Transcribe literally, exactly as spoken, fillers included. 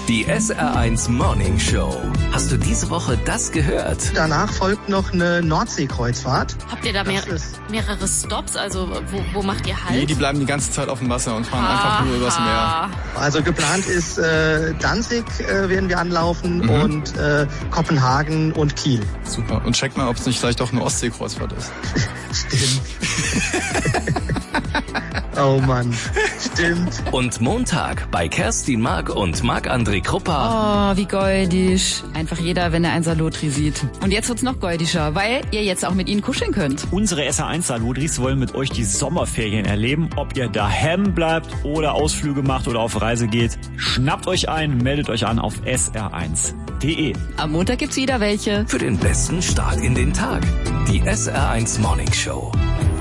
Die S R eins Morning Show. Hast du diese Woche das gehört? Danach folgt noch eine Nordseekreuzfahrt. Habt ihr da mehr, mehrere Stops? Also wo, wo macht ihr Halt? Nee, die bleiben die ganze Zeit auf dem Wasser und fahren Aha. einfach nur übers Meer. Also geplant ist äh, Danzig äh, werden wir anlaufen mhm. und äh, Kopenhagen und Kiel. Super. Und check mal, ob es nicht vielleicht auch eine Ostseekreuzfahrt ist. Stimmt. Oh Mann, stimmt. Und Montag bei Kerstin Mark und Marc-André Kruppa. Oh, wie goldisch. Einfach jeder, wenn er ein Salotri sieht. Und jetzt wird's noch goldischer, weil ihr jetzt auch mit ihnen kuscheln könnt. Unsere S R eins Salotris wollen mit euch die Sommerferien erleben. Ob ihr daheim bleibt oder Ausflüge macht oder auf Reise geht, schnappt euch ein, meldet euch an auf S R eins Punkt de. Am Montag gibt's wieder welche. Für den besten Start in den Tag. Die S R eins Morning Show.